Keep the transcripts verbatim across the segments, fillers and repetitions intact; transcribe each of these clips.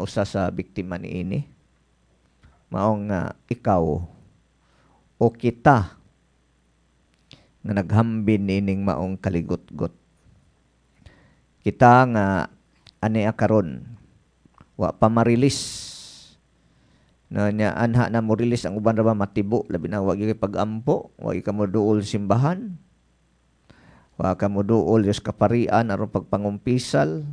usa sa biktima niini. Maong nga ikaw o kita nga naghambin nining maong kaligot-got. Kita nga ani akaron wa pa marilis na nya anha na mo release ang uban ra ba matibo labi na wa gyud pag-ampo, wa ka mo duol simbahan, wa ka mo duol Diyos kaparian aron pagpangumpisal,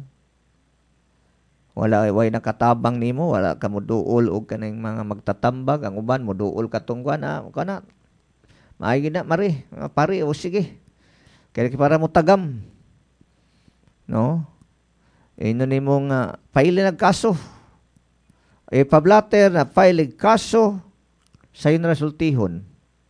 wala way nakatabang nimo, wala ka mo duol og kaning mga magtatambag, ang uban mo duol katong kana kana maay na mari pari o sige kaya para mo tagam, no? Ino nimo nga paili nagkaso e pablater na file kaso sa yun resultihon.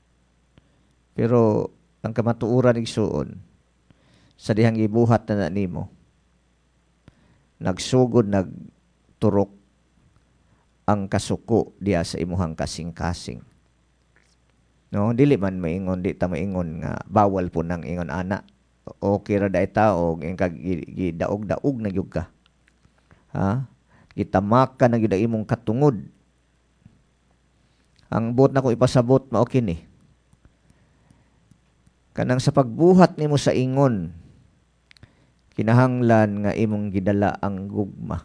Pero ang kamatuuran igsuon sa dihang gibuhat na nimo nagsugod nagturok ang kasuko diya sa imuhang kasing-kasing. No, dili man maingon, di ta maingon nga bawal po nang ingon ana. Okay ra da ita og ingkag gidaog-daog na gyud ka. Ha? Gitamaka na gyud imong katungod. Ang buot nako ipasabot mao kini. Kanang sa pagbuhat nimo sa ingon, kinahanglan nga imong gidala ang gugma.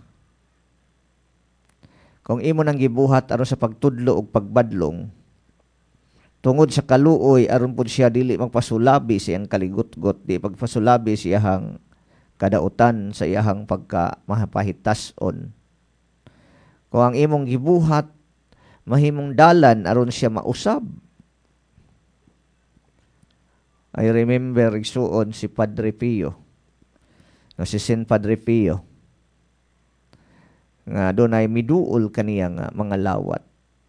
Kung imo nang gibuhat aron sa pagtudlo ug pagbadlong, tungod sa kaluoy aron pud siya dili magpasulabi siyang kaligot-got, di pagpasulabi siyang kadautan sa iyahang pagka mapahitas-on. Kung ang imong gibuhat mahimong dalan aron siya mausab. I remember igsuon si Padre Pio, no, si Saint Padre Pio, nga doon ay miduol kaniya nga mga lawat.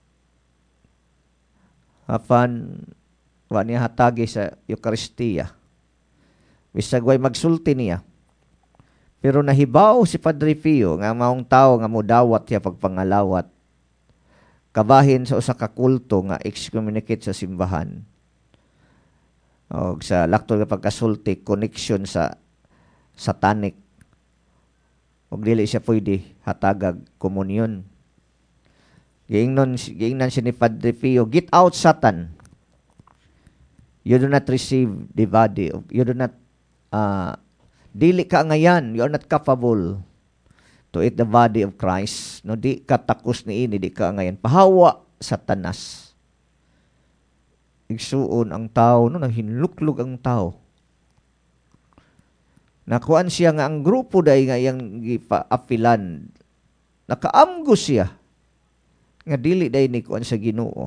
Apan wa niya hatagi sa Eucharistia. Bisag way magsulti niya. Pero nahibaw si Padre Pio nga maong tao nga mudawat siya pagpangalawat. Kabahin sa usa ka kulto nga excommunicate sa simbahan. O sa laktod nga pagkasulti, connection sa satanic. Og dili siya pwede hatagag komunyon. Giingnon giingnan siya ni Padre Pio, "Get out, Satan. You do not receive the body of, you do not uh, dili ka ngayan, you are not capable to eat the body of Christ." No, di ka takos ni ini, di ka ngayan. Pahawa, Satanas. Igsuon ang tao, no, nahinluklog ang tao. Nakuan siya nga ang grupo day nga iyang gipaapilan. Nakaamgo siya nga dili day ni kuan sa Ginoo.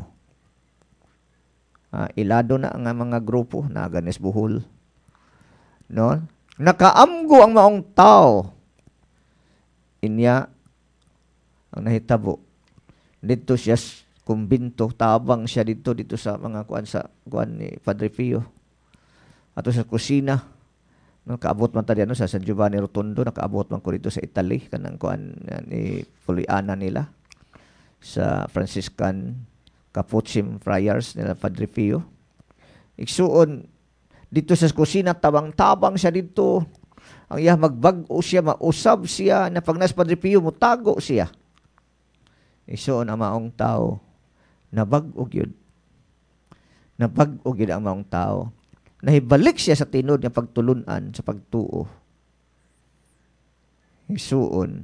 Ah, ilado na ang mga grupo na ganis buhol. No? Nakaamgo ang maong tao. Inya ang nahitabo. Dito siya kumbinto, tabang siya dito dito sa mga kuan sa kuan ni Padre Pio. Ato sa kusina. No, kaabot man ta diyan sa San Giovanni Rotondo, nakaabot man ko dito sa Italy kanang kuan ni Poliana nila sa Franciscan Capuchin Friars nila Padre Pio. Igsuon dito sa kusina, tabang-tabang siya dito. Ang iya magbag-o siya, mausab siya, na pag nas Padre Pio, mutago siya. Igsuon ang maong tao, nabag-o yun. Nabag-o yun ang maong tao. Nahibalik siya sa tinod ng pagtulunan, sa pagtuo. Igsuon,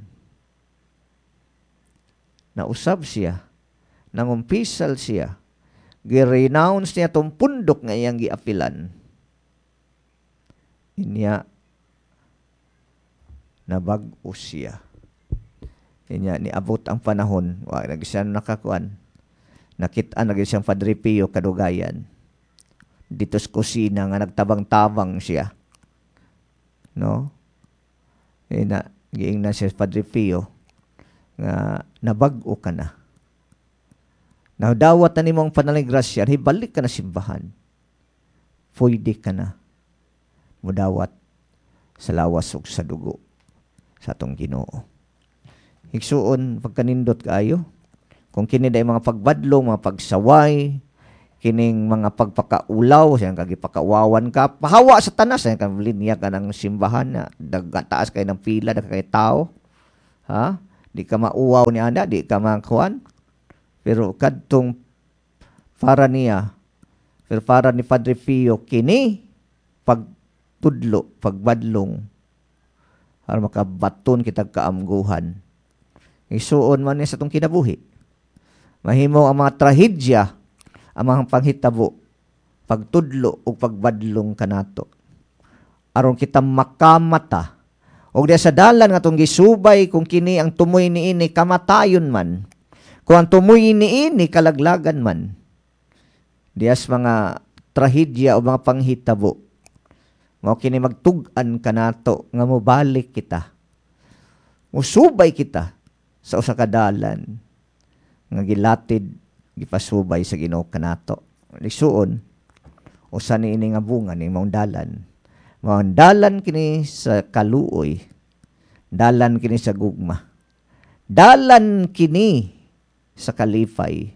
nausab siya, nangumpisal siya, gi-renounce niya itong pundok nga iyang giapilan. Inya, nabag-o siya. Inya, niabot ang panahon, wag na siya nakakuan, nakita na siyang Padre Pio kadugayan. Dito sa kusina nga nagtabang-tabang siya. No? Ina, giingnan siya Padre Pio nga nabag-o ka na. Nadawat na nimong panaligrasya, hibalik ka na simbahan. Pwede ka na mudawat sa lawas ug sa dugo sa atong Ginoo. Higsuon pagkanindot kaayo, kung kini day mga pagbadlong, mga pagsaway, kining mga pagpakaulaw, siyang kagipakawawan ka, pahawa sa tanas, siyang kabilinya ka ng simbahan na daga taas kayo ng pila, daga kayo tao, ha? Di ka mauwaw ni ana, di ka makuan. Pero kadtong para niya, pero para ni Padre Pio, kini pagtudlo, pagbadlong, para makabaton kitag kaamguhan. Isuon man niya sa itong kinabuhi. Mahimo ang mga trahedya, ang mga panghitabo, pagtudlo o pagbadlong kanato. Aron kita makamata. O diya sa dalan nga itong gisubay, kung kini ang tumoy niini kamatayon man, kung ang tumoy niini kalaglagan man, diyas mga trahedya o mga panghitabo, mao kini magtug-an kanato nga mobalik kita. Musubay kita sa usa ka dalan nga gilatid gipasubay sa Ginoo kanato. Lisuon usa niini nga bunga ni maong dalan. Maong dalan kini sa kaluoy. Dalan kini sa gugma. Dalan kini sa kalipay.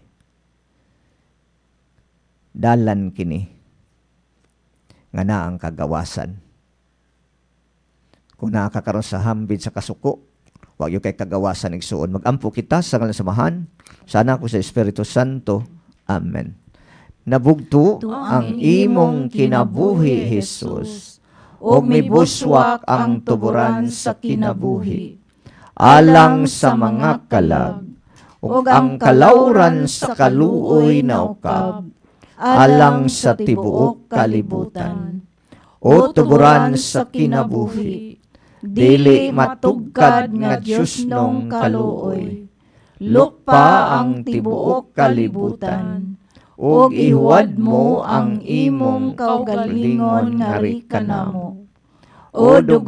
Dalan kini nga naa ang kagawasan. Kung naa ka karon sa hambid sa kasuko, wag yung kay kagawasan igsuon. Magampo kita sa ngalan samahan. Sana ko sa Espiritu Santo. Amen. Nabugto ang imong kinabuhi, Jesus. Og mibuswak ang tuburan sa kinabuhi. Alang sa mga kalag. Og ang kalawran sa kaluoy na ukab. Alang sa tibuok kalibutan. O tuburan sa kinabuhi. Dili matugkad nga Diyos nung kaluoy. Lukpa ang tibuok kalibutan. Og ihuwad mo ang imong kaugalingon nga rikanamo. O